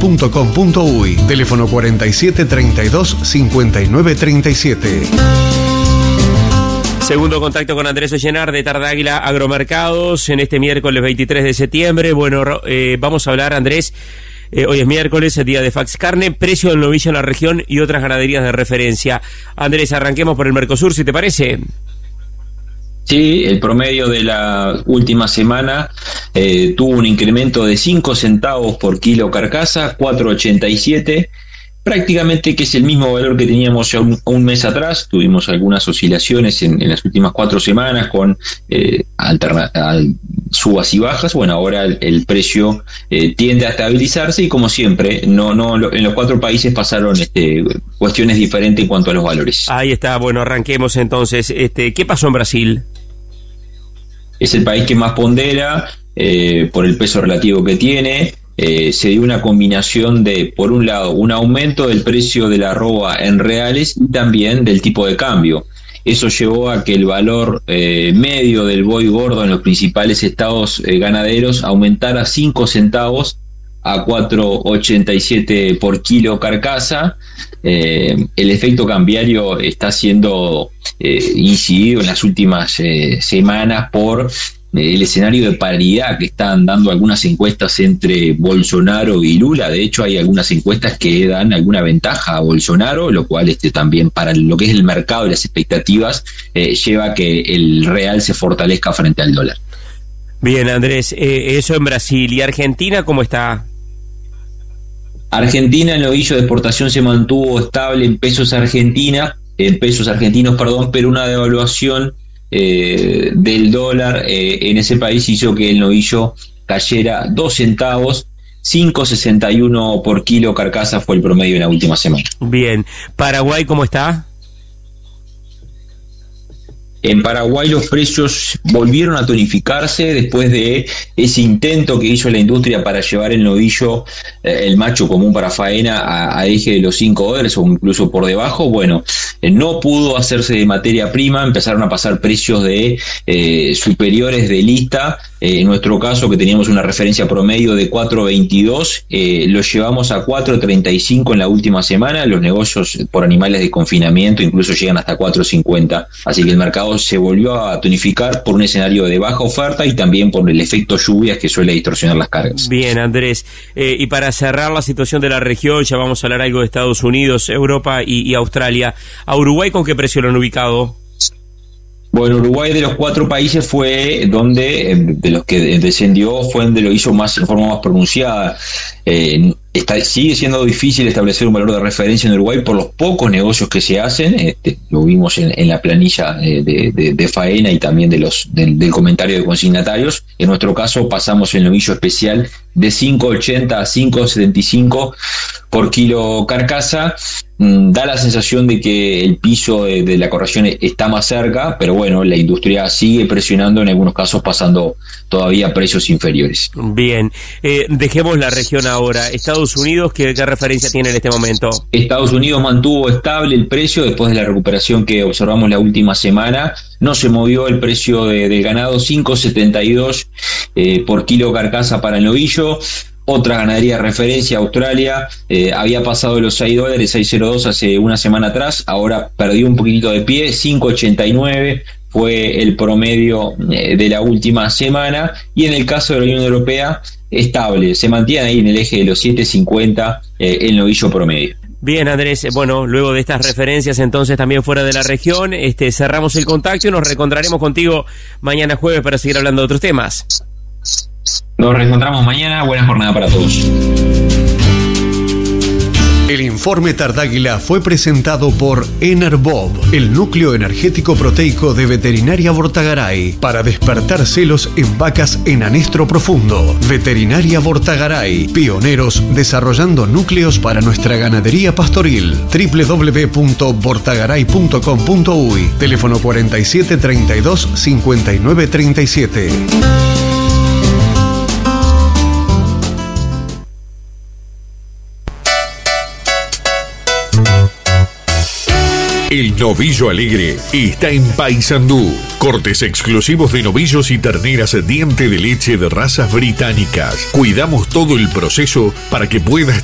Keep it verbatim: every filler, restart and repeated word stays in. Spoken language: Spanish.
punto com punto uy. Teléfono cuarenta y siete treinta y dos cincuenta y nueve treinta y siete. Segundo contacto con Andrés Ollenar de Tardáguila Agromercados en este miércoles veintitrés de septiembre. Bueno, eh, vamos a hablar, Andrés, eh, hoy es miércoles, el día de Fax Carne, precio del novillo en la región y otras ganaderías de referencia. Andrés, arranquemos por el Mercosur, si te parece. Sí, el promedio de la última semana eh, tuvo un incremento de cinco centavos por kilo carcasa, cuatro ochenta y siete, prácticamente que es el mismo valor que teníamos ya un, un mes atrás. Tuvimos algunas oscilaciones en, en las últimas cuatro semanas con eh, alterna, al, subas y bajas. Bueno, ahora el, el precio eh, tiende a estabilizarse y, como siempre, no no lo, en los cuatro países pasaron este, cuestiones diferentes en cuanto a los valores. Ahí está, bueno, arranquemos entonces. Este, ¿qué pasó en Brasil? Es el país que más pondera eh, por el peso relativo que tiene. Eh, se dio una combinación de, por un lado, un aumento del precio de la arroba en reales y también del tipo de cambio. Eso llevó a que el valor eh, medio del buey gordo en los principales estados eh, ganaderos aumentara cinco centavos a cuatro ochenta y siete por kilo carcasa. Eh, el efecto cambiario está siendo eh, incidido en las últimas eh, semanas por el escenario de paridad que están dando algunas encuestas entre Bolsonaro y Lula. De hecho, hay algunas encuestas que dan alguna ventaja a Bolsonaro, lo cual este, también para lo que es el mercado y las expectativas eh, lleva a que el real se fortalezca frente al dólar. Bien, Andrés, eh, eso en Brasil. ¿Y Argentina cómo está? Argentina, el novillo de exportación se mantuvo estable en pesos argentina, en pesos argentinos, perdón, pero una devaluación Eh, del dólar eh, en ese país hizo que el novillo cayera dos centavos. Cinco sesenta y uno por kilo carcasa fue el promedio en la última semana. Bien, ¿Paraguay cómo está? En Paraguay los precios volvieron a tonificarse después de ese intento que hizo la industria para llevar el novillo, eh, el macho común para faena, a, a eje de los cinco dólares o incluso por debajo. Bueno, eh, no pudo hacerse de materia prima, empezaron a pasar precios de eh, superiores de lista. Eh, en nuestro caso, que teníamos una referencia promedio de cuatro veintidós, eh, lo llevamos a cuatro treinta y cinco en la última semana. Los negocios por animales de confinamiento incluso llegan hasta cuatro cincuenta, así que el mercado se volvió a tonificar por un escenario de baja oferta y también por el efecto lluvias que suele distorsionar las cargas. Bien, Andrés, eh, y para cerrar la situación de la región, ya vamos a hablar algo de Estados Unidos, Europa y, y Australia. ¿A Uruguay con qué precio lo han ubicado? Bueno, Uruguay de los cuatro países fue donde, de los que descendió, fue donde lo hizo más en forma más pronunciada. Eh, está, sigue siendo difícil establecer un valor de referencia en Uruguay por los pocos negocios que se hacen. Este, lo vimos en, en la planilla de, de, de faena y también de los del, del comentario de consignatarios. En nuestro caso pasamos el novillo especial de cinco ochenta a cinco setenta y cinco por kilo carcasa. Da la sensación de que el piso de, de la corrección está más cerca, pero bueno, la industria sigue presionando, en algunos casos pasando todavía precios inferiores. Bien, eh, dejemos la región ahora. Estados Unidos, ¿qué, qué referencia tiene en este momento? Estados Unidos mantuvo estable el precio después de la recuperación que observamos la última semana. No se movió el precio de, del ganado, cinco setenta y dos eh, por kilo carcasa para el novillo. Otra ganadería de referencia, Australia, eh, había pasado los seis dólares, seis cero dos hace una semana atrás, ahora perdió un poquitito de pie, cinco ochenta y nueve fue el promedio eh, de la última semana, y en el caso de la Unión Europea, estable, se mantiene ahí en el eje de los siete cincuenta eh, el novillo promedio. Bien, Andrés, bueno, luego de estas referencias entonces también fuera de la región, este cerramos el contacto y nos reencontraremos contigo mañana jueves para seguir hablando de otros temas. Nos reencontramos mañana. Buena jornada para todos. El informe Tardáguila fue presentado por Enerbob, el núcleo energético proteico de Veterinaria Vortagaray, para despertar celos en vacas en anestro profundo. Veterinaria Vortagaray, pioneros desarrollando núcleos para nuestra ganadería pastoril. doble u doble u doble u punto vortagaray punto com punto uy. Teléfono cuarenta y siete treinta y dos cincuenta y nueve treinta y siete. El Novillo Alegre está en Paysandú. Cortes exclusivos de novillos y terneras diente de leche de razas británicas. Cuidamos todo el proceso para que puedas